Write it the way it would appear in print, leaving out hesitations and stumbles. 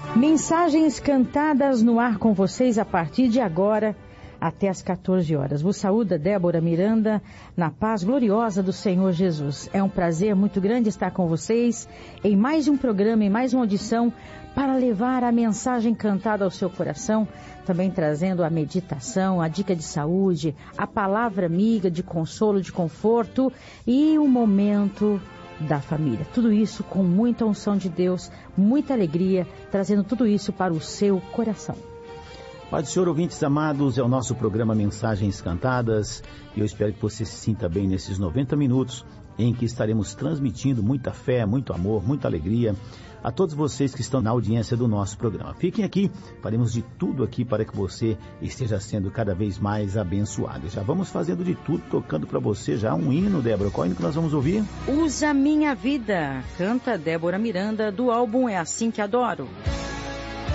Mensagens cantadas no ar com vocês a partir de agora até às 14 horas. Vos saúda Débora Miranda, na paz gloriosa do Senhor Jesus. É um prazer muito grande estar com vocês em mais um programa, em mais uma audição, para levar a mensagem cantada ao seu coração, também trazendo a meditação, a dica de saúde, a palavra amiga de consolo, de conforto e o momento da família. Tudo isso com muita unção de Deus, muita alegria, trazendo tudo isso para o seu coração. Pai do Senhor, ouvintes amados, é o nosso programa Mensagens Cantadas e eu espero que você se sinta bem nesses 90 minutos em que estaremos transmitindo muita fé, muito amor, muita alegria a todos vocês que estão na audiência do nosso programa. Fiquem aqui, faremos de tudo aqui para que você esteja sendo cada vez mais abençoado. Já vamos fazendo de tudo, tocando para você já um hino, Débora. Qual hino que nós vamos ouvir? Usa Minha Vida, canta Débora Miranda, do álbum É Assim Que Adoro.